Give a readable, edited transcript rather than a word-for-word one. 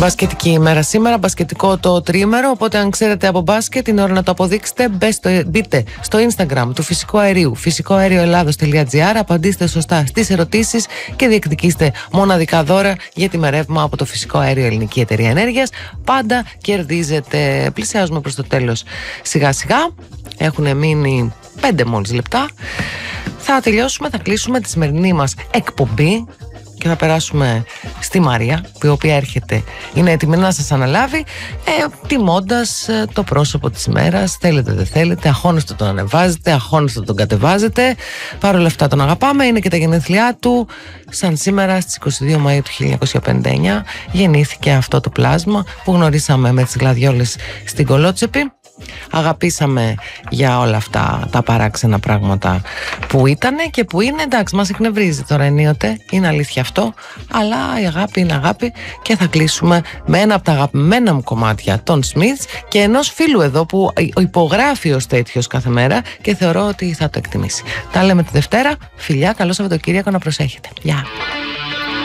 Μπασκετική ημέρα σήμερα, μπασκετικό το τρίμερο. Οπότε, αν ξέρετε από μπάσκετ, είναι ώρα να το αποδείξετε. Μπείτε στο Instagram του Φυσικού Αερίου, φυσικοαερioελλάδος.gr. Απαντήστε σωστά στις ερωτήσεις και διεκδικήστε μοναδικά δώρα για τη μερεύμα από το Φυσικό Αέριο Ελληνική Εταιρεία Ενέργειας. Πάντα κερδίζετε. Πλησιάζουμε προς το τέλος σιγά-σιγά. Έχουν μείνει 5 μόλις λεπτά. Θα τελειώσουμε, θα κλείσουμε τη σημερινή μας εκπομπή και θα περάσουμε στη Μαρία, η οποία έρχεται, είναι έτοιμη να σας αναλάβει, τιμώντας το πρόσωπο της ημέρας. Θέλετε δεν θέλετε, αχώνεστο τον ανεβάζετε, αχώνεστο τον κατεβάζετε. Παρ' όλα αυτά τον αγαπάμε, είναι και τα γενέθλιά του. Σαν σήμερα στις 22 Μαΐου του 1959 γεννήθηκε αυτό το πλάσμα που γνωρίσαμε με τις γλαδιόλες στην Κολότσεπη. Αγαπήσαμε για όλα αυτά τα παράξενα πράγματα που ήτανε και που είναι. Εντάξει, μας εκνευρίζει τώρα ενίοτε, είναι αλήθεια αυτό, αλλά η αγάπη είναι αγάπη. Και θα κλείσουμε με ένα από τα αγαπημένα μου κομμάτια των Smiths και ενός φίλου εδώ που υπογράφει ως τέτοιος κάθε μέρα και θεωρώ ότι θα το εκτιμήσει. Τα λέμε τη Δευτέρα. Φιλιά, καλό Σαββατοκύριακο, να προσέχετε. Γεια.